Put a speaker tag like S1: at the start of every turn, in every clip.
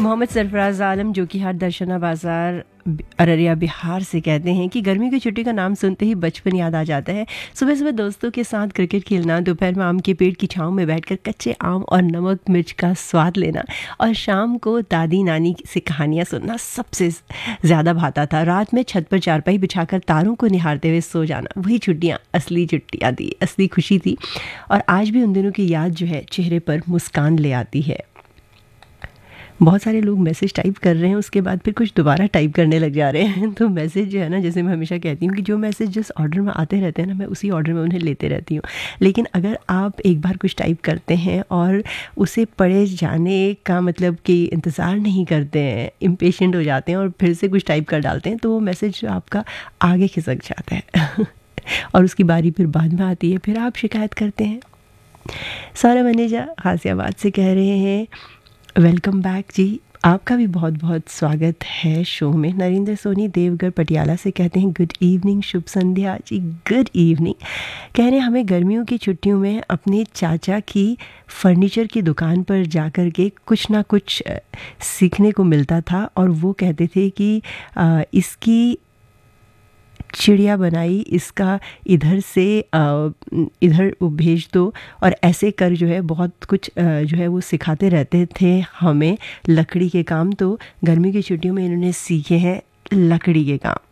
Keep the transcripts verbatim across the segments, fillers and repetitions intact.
S1: मोहम्मद सरफराज आलम जो कि हर दर्शना बाज़ार अररिया बिहार से कहते हैं कि गर्मी की छुट्टी का नाम सुनते ही बचपन याद आ जाता है। सुबह सुबह दोस्तों के साथ क्रिकेट खेलना, दोपहर में आम के पेड़ की छांव में बैठकर कच्चे आम और नमक मिर्च का स्वाद लेना और शाम को दादी नानी से कहानियाँ सुनना सबसे ज़्यादा भाता था। रात में छत पर चारपाई बिछाकर तारों को निहारते हुए सो जाना, वही छुट्टियाँ असली छुट्टियाँ थी, असली खुशी थी। और आज भी उन दिनों की याद जो है चेहरे पर मुस्कान ले आती है। बहुत सारे लोग मैसेज टाइप कर रहे हैं, उसके बाद फिर कुछ दोबारा टाइप करने लग जा रहे हैं। तो मैसेज जो है ना, जैसे मैं हमेशा कहती हूँ कि जो मैसेज जिस ऑर्डर में आते रहते हैं ना, मैं उसी ऑर्डर में उन्हें लेते रहती हूँ। लेकिन अगर आप एक बार कुछ टाइप करते हैं और उसे पढ़े जाने का मतलब कि इंतज़ार नहीं करते हैं, इम्पेशेंट हो जाते हैं और फिर से कुछ टाइप कर डालते हैं, तो वो मैसेज आपका आगे खिसक जाता है और उसकी बारी फिर बाद में आती है, फिर आप शिकायत करते हैं। सारा मनेजा गाज़ियाबाद से कह रहे हैं वेलकम बैक जी, आपका भी बहुत बहुत स्वागत है शो में। नरेंद्र सोनी देवगढ़ पटियाला से कहते हैं गुड इवनिंग, शुभ संध्या जी, गुड इवनिंग। कह रहे हैं हमें गर्मियों की छुट्टियों में अपने चाचा की फर्नीचर की दुकान पर जाकर के कुछ ना कुछ सीखने को मिलता था और वो कहते थे कि आ, इसकी चिड़िया बनाई, इसका इधर से इधर भेज दो और ऐसे कर जो है बहुत कुछ जो है वो सिखाते रहते थे हमें लकड़ी के काम। तो गर्मी की छुट्टियों में इन्होंने सीखे हैं लकड़ी के काम।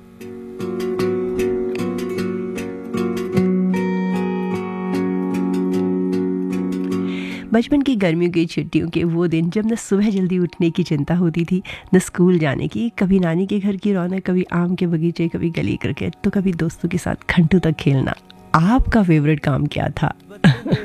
S1: बचपन की गर्मियों की छुट्टियों के वो दिन जब न सुबह जल्दी उठने की चिंता होती थी, न स्कूल जाने की, कभी नानी के घर की रौनक, कभी आम के बगीचे, कभी गली क्रिकेट, तो कभी दोस्तों के साथ घंटों तक खेलना। आपका फेवरेट काम क्या था?